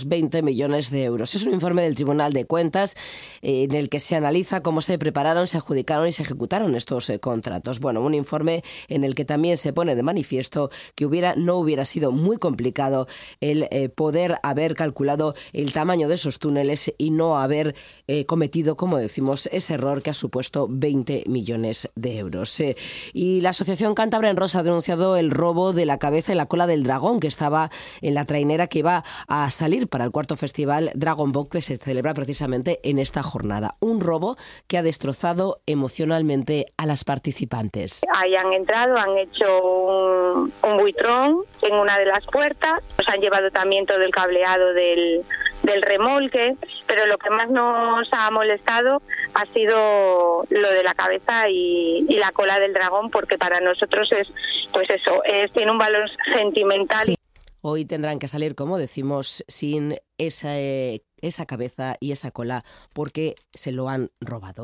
20 millones de euros. Es un informe del Tribunal de Cuentas en el que se analiza cómo se prepararon, se adjudicaron y se ejecutaron estos contratos. Bueno, un informe en el que también se pone de manifiesto que no hubiera sido muy complicado el poder haber calculado el tamaño de esos túneles y no haber cometido, como decimos, ese error que ha supuesto 20 millones de euros. Y la Asociación Cántabra en Rosa ha denunciado el robo de la cabeza y la cola del dragón que estaba en la trainera que iba a salir para el cuarto festival Dragon Boat que se celebra precisamente en esta jornada. Un robo que ha destrozado emocionalmente a las participantes. Ahí han entrado, han hecho un buitrón en una de las puertas, nos han llevado también todo el cableado del remolque, pero lo que más nos ha molestado ha sido lo de la cabeza y la cola del dragón, porque para nosotros tiene un valor sentimental. Sí. Hoy tendrán que salir, como decimos, sin esa cabeza y esa cola porque se lo han robado.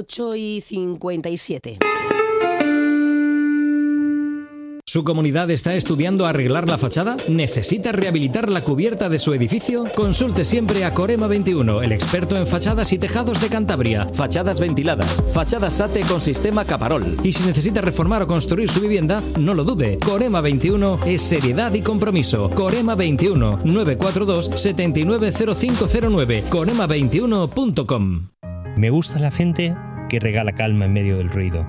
8:57. ¿Su comunidad está estudiando arreglar la fachada? ¿Necesita rehabilitar la cubierta de su edificio? Consulte siempre a Corema 21, el experto en fachadas y tejados de Cantabria. Fachadas ventiladas, fachadas SATE con sistema Caparol. Y si necesita reformar o construir su vivienda, no lo dude. Corema 21 es seriedad y compromiso. Corema 21, 942 790509. corema21.com. Me gusta la gente que regala calma en medio del ruido.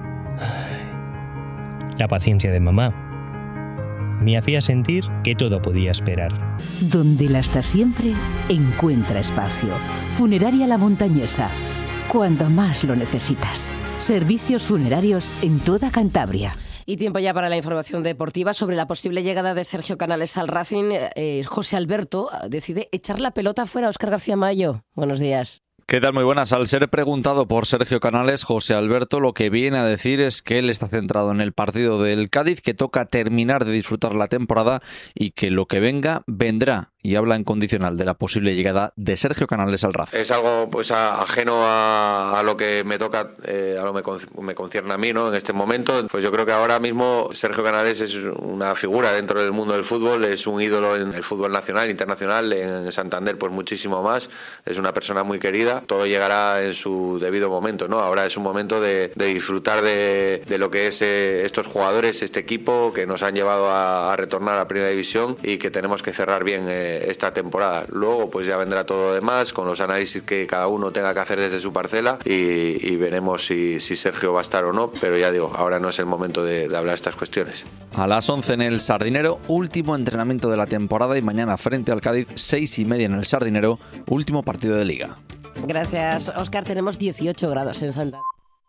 La paciencia de mamá me hacía sentir que todo podía esperar. Donde la hasta siempre encuentra espacio. Funeraria La Montañesa. Cuando más lo necesitas. Servicios funerarios en toda Cantabria. Y tiempo ya para la información deportiva sobre la posible llegada de Sergio Canales al Racing. José Alberto decide echar la pelota fuera a Óscar García Mayo. Buenos días. ¿Qué tal? Muy buenas. Al ser preguntado por Sergio Canales, José Alberto lo que viene a decir es que él está centrado en el partido del Cádiz, que toca terminar de disfrutar la temporada y que lo que venga, vendrá. Y habla en condicional de la posible llegada de Sergio Canales al Racing. Es algo ajeno a lo que me toca, a lo que me concierne a mí, ¿no? En este momento, pues yo creo que ahora mismo Sergio Canales es una figura dentro del mundo del fútbol, es un ídolo en el fútbol nacional, internacional, en Santander pues muchísimo más, es una persona muy querida, todo llegará en su debido momento, ¿no? Ahora es un momento de disfrutar de lo que es estos jugadores, este equipo que nos han llevado a retornar a Primera División y que tenemos que cerrar bien esta temporada. Luego pues ya vendrá todo lo demás con los análisis que cada uno tenga que hacer desde su parcela y veremos si Sergio va a estar o no, pero ya digo, ahora no es el momento de hablar de estas cuestiones. A las 11 en el Sardinero, último entrenamiento de la temporada y mañana frente al Cádiz, 6:30 en el Sardinero, último partido de Liga. Gracias, Óscar. Tenemos 18 grados en Santander.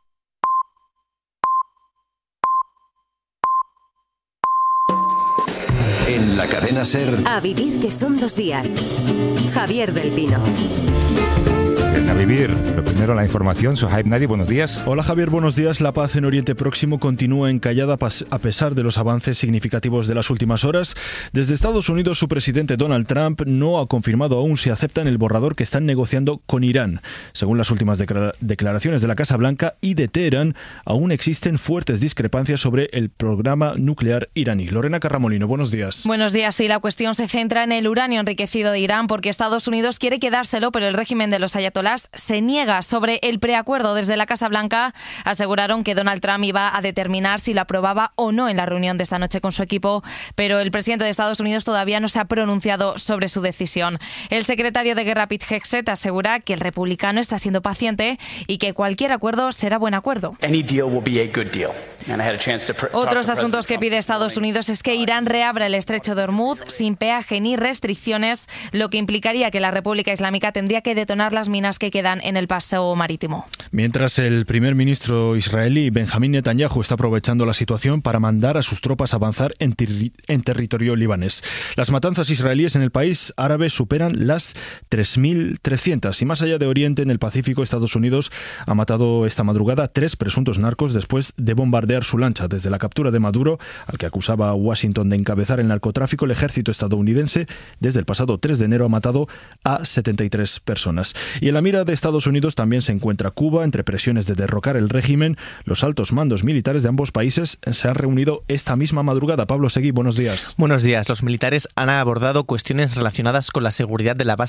En la cadena SER. A vivir que son 2 días. Javier del Pino. A vivir. Lo primero, la información. Sohaib Nadi, buenos días. Hola Javier, buenos días. La paz en Oriente Próximo continúa encallada a pesar de los avances significativos de las últimas horas. Desde Estados Unidos, su presidente Donald Trump no ha confirmado aún si aceptan el borrador que están negociando con Irán. Según las últimas declaraciones de la Casa Blanca y de Teherán, aún existen fuertes discrepancias sobre el programa nuclear iraní. Lorena Carramolino, buenos días. Buenos días. Sí, la cuestión se centra en el uranio enriquecido de Irán porque Estados Unidos quiere quedárselo, pero el régimen de los ayatolás se niega. Sobre el preacuerdo, desde la Casa Blanca aseguraron que Donald Trump iba a determinar si lo aprobaba o no en la reunión de esta noche con su equipo, pero el presidente de Estados Unidos todavía no se ha pronunciado sobre su decisión. El secretario de Guerra, Pete Hegseth, asegura que el republicano está siendo paciente y que cualquier acuerdo será buen acuerdo. Otros asuntos que pide Estados Unidos es que Irán reabra el estrecho de Hormuz sin peaje ni restricciones, lo que implicaría que la República Islámica tendría que detonar las minas que quedan en el paso marítimo. Mientras el primer ministro israelí Benjamín Netanyahu está aprovechando la situación para mandar a sus tropas a avanzar en territorio libanés. Las matanzas israelíes en el país árabe superan las 3.300 y más allá de Oriente, en el Pacífico, Estados Unidos ha matado esta madrugada 3 presuntos narcos después de bombardear su lancha. Desde la captura de Maduro, al que acusaba a Washington de encabezar el narcotráfico, el ejército estadounidense desde el pasado 3 de enero ha matado a 73 personas. Y en la mira gira de Estados Unidos también se encuentra Cuba. Entre presiones de derrocar el régimen, los altos mandos militares de ambos países se han reunido esta misma madrugada. Pablo Seguí, buenos días. Buenos días. Los militares han abordado cuestiones relacionadas con la seguridad de la base